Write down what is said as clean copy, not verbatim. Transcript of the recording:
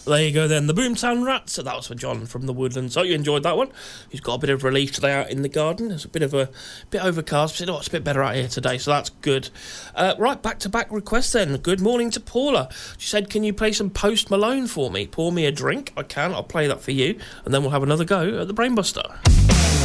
There you go then, the Boomtown Rats. So that was for John from the Woodlands. So you enjoyed that one. He's got a bit of relief today out in the garden. It's a bit overcast, but you know what, it's a bit better out here today, so that's good. Right, back-to-back requests then. Good morning to Paula. She said, can you play some Post Malone for me? Pour me a drink. I can. I'll play that for you, and then we'll have another go at the Brainbuster.